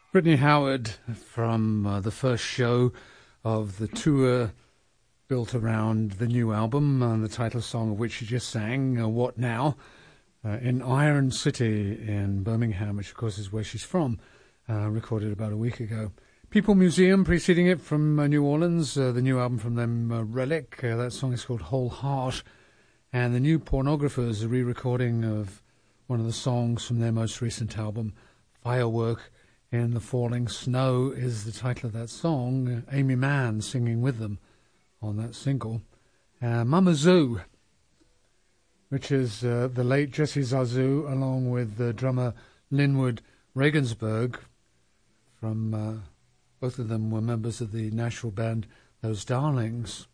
Brittany Howard from the first show of the tour built around the new album, and the title song of which she just sang, What Now, in Iron City in Birmingham, which of course is where she's from, recorded about a week ago. People Museum preceding it from New Orleans, the new album from them, Relic. That song is called Whole Heart. And the New Pornographers, a re-recording of one of the songs from their most recent album, Firework in the Falling Snow is the title of that song. Amy Mann singing with them on that single. Mama Zoo, which is the late Jesse Zazu, along with drummer Linwood Regensburg from... both of them were members of the Nashville band Those Darlings.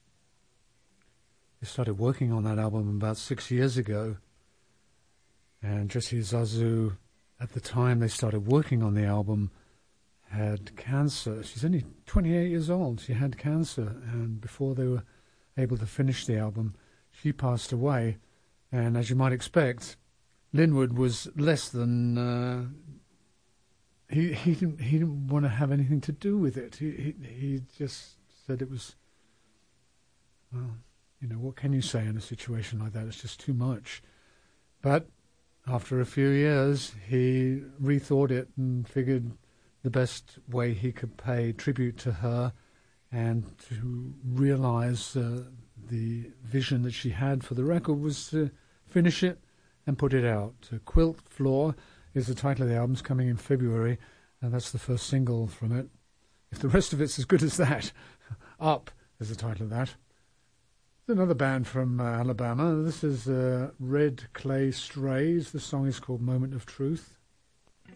They started working on that album about 6 years ago. And Jesse Zazu, at the time they started working on the album, had cancer. She's only 28 years old. She had cancer. And before they were able to finish the album, she passed away. And as you might expect, Linwood was less than... He didn't want to have anything to do with it. He just said it was, well, you know, what can you say in a situation like that? It's just too much. But after a few years, he rethought it and figured the best way he could pay tribute to her and to realize the vision that she had for the record was to finish it and put it out. Quilt Floor is the title of the album. It's coming in February, and that's the first single from it. If the rest of it's as good as that, Up is the title of that. It's another band from Alabama. This is Red Clay Strays. The song is called Moment of Truth.